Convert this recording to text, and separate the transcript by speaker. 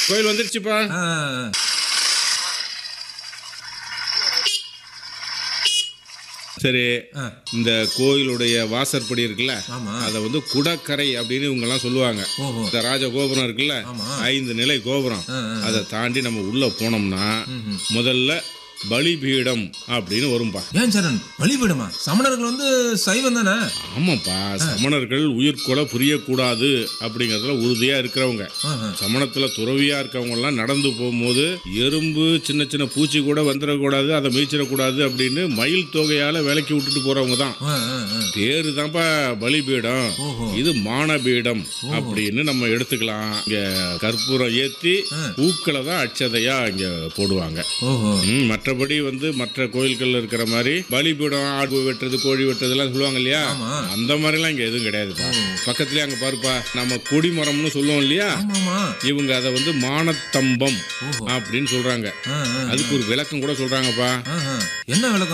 Speaker 1: கோயில் வந்துருச்சுப்பா. சரி, இந்த கோயிலுடைய வாசற்படி இருக்குல்ல, அதை வந்து குடக்கரை அப்படின்னு இவங்கெல்லாம் சொல்லுவாங்க. இந்த ராஜகோபுரம் இருக்குல்ல, 5 நிலை கோபுரம், அதை தாண்டி நம்ம உள்ள போனோம்னா முதல்ல பலிபீடம் அப்படின்னு வரும்பா.
Speaker 2: ஏன் சரண், பலிபீடமா? சமணர்கள் வந்து சைவம் தானே?
Speaker 1: ஆமாப்பா, சமணர்கள் உயிர்கொலை புரியக்கூடாது அப்படிங்கறதுல உறுதியா இருக்கிறவங்க. சமணத்துல துறவியா இருக்கவங்க எல்லாம் நடந்து போகும்போது எறும்பு சின்ன சின்ன பூச்சி கூட வந்துடக்கூடாது, அதை மீச்சிடக்கூடாது அப்படின்னு மயில் தொகையால விலக்கி விட்டுட்டு போறவங்க தான். பேரு தான்ப்பா பலிபீடம், இது மானபீடம் அப்படின்னு நம்ம எடுத்துக்கலாம். இங்க கற்பூரம் ஏத்தி பூக்களை தான் அட்சதையா இங்க போடுவாங்க. மற்றபடி வந்து மற்ற கோயில்கள் இருக்கிற மாதிரி பலிபீடம், ஆடு வெட்டுறது, கோழி வெட்டுறது எல்லாம் சொல்லுவாங்க இல்லையா, அந்த மாதிரி எல்லாம் இங்க எதுவும் கிடையாதுப்பா. பக்கத்துலயே அங்க பாருப்பா, நம்ம கொடிமரம்னு சொல்லுவோம் இல்லையா, இவங்க அதை வந்து மானத்தம்பம் அப்படின்னு சொல்றாங்க. அதுக்கு ஒரு விளக்கம் கூட சொல்றாங்கப்பா.
Speaker 2: என்ன விளக்கம்?